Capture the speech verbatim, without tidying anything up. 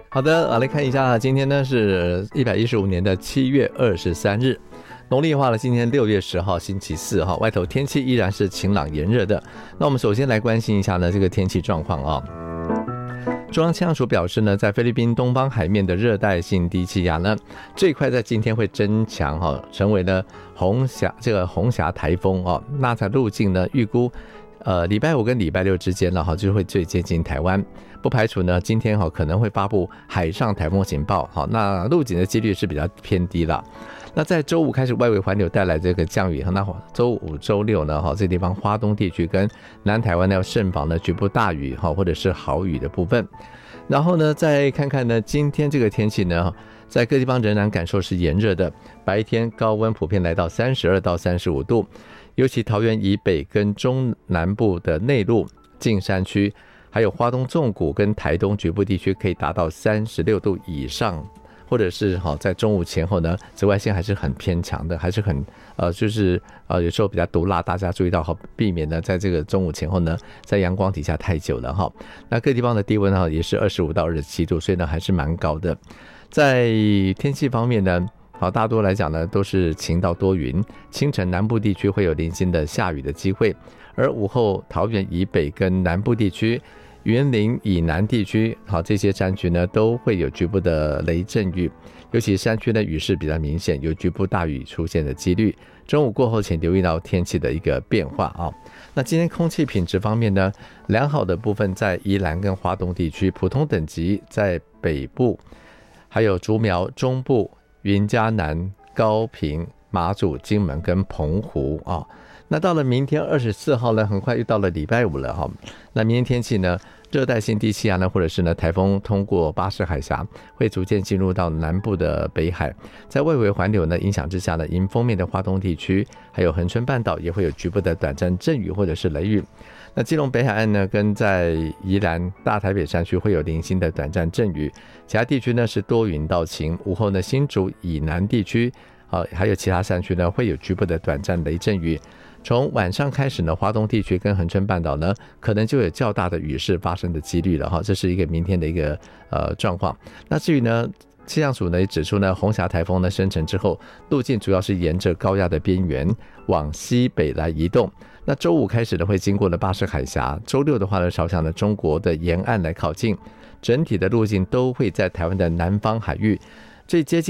好的，来看一下，今天呢是一百一十五年的七月二十三日，农历话呢，今天六月十号星期四哈，外头天气依然是晴朗炎热的。那我们首先来关心一下呢这个天气状况啊。中央气象署表示呢，在菲律宾东方海面的热带性低气压呢，这一块在今天会增强哈，成为了红霞这个红霞台风哦。那它路径呢，预估呃礼拜五跟礼拜六之间呢哈，就会最接近台湾。不排除呢，今天哈可能会发布海上台风警报，好，那路警的几率是比较偏低了。那在周五开始外围环流带来这个降雨，那周五、周六呢，哈，这地方花东地区跟南台湾呢要慎防呢局部大雨哈或者是豪雨的部分。然后呢，再看看呢，今天这个天气呢，在各地方仍然感受是炎热的，白天高温普遍来到三十二到三十五度，尤其桃园以北跟中南部的内陆、近山区。还有花东纵谷跟台东局部地区可以达到三十六度以上，或者是在中午前后呢，紫外线还是很偏强的，还是很呃就是呃有时候比较毒辣，大家注意到好避免呢在这个中午前后呢在阳光底下太久了哈。那各地方的低温哈也是二十五到二十七度，所以呢还是蛮高的。在天气方面呢，好，大多来讲呢都是晴到多云，清晨南部地区会有零星的下雨的机会，而午后桃园以北跟南部地区。云林以南地区，好，这些山区呢都会有局部的雷阵雨，尤其山区的雨势比较明显，有局部大雨出现的几率。中午过后，请留意到天气的一个变化啊。那今天空气品质方面呢，良好的部分在宜兰跟花东地区，普通等级在北部，还有竹苗中部、云嘉南、高屏、马祖、金门跟澎湖啊。那到了明天二十四号呢，很快又到了礼拜五了哈。那明天天气呢，热带性低气压呢，或者是呢台风通过巴士海峡，会逐渐进入到南部的北海，在外围环流呢影响之下呢，迎风面的花东地区，还有恒春半岛也会有局部的短暂阵雨或者是雷雨。那基隆北海岸呢，跟在宜兰大台北山区会有零星的短暂阵雨，其他地区呢是多云到晴。午后呢，新竹以南地区啊，还有其他山区呢会有局部的短暂雷阵雨。从晚上开始呢，华东地区跟恒春半岛呢，可能就有较大的雨势发生的几率了哈，这是一个明天的一个呃状况。那至于呢，气象署呢也指出呢，红霞台风呢生成之后，路径主要是沿着高压的边缘往西北来移动。那周五开始呢，会经过了巴士海峡，周六的话呢，朝向了中国的沿岸来靠近，整体的路径都会在台湾的南方海域最接近。